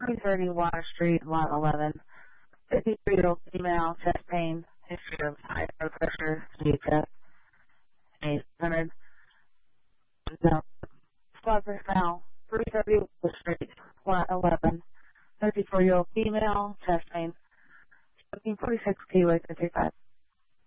330 Water Street, lot 11. 53-year-old female, chest pain, history of high blood pressure, chest, 800. No. Sponsor now, 330 Water Street, lot 11. 54-year-old female, chest pain, 46 kilo, 55.